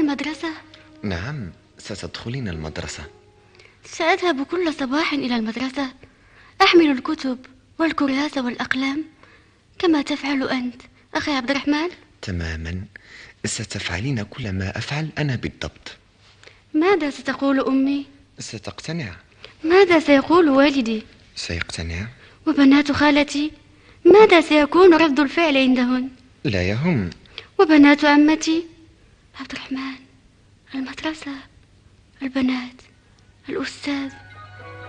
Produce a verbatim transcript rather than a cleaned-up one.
المدرسة؟ نعم، ستدخلين المدرسة. سأذهب كل صباح إلى المدرسة، أحمل الكتب والكراسة والأقلام كما تفعل أنت أخي عبد الرحمن. تماما، ستفعلين كل ما أفعل أنا بالضبط. ماذا ستقول أمي؟ ستقتنع. ماذا سيقول والدي؟ سيقتنع. وبنات خالتي ماذا سيكون رد الفعل عندهن؟ لا يهم. وبنات عمتي؟ عبد الرحمن، المدرسة، البنات، الأستاذ.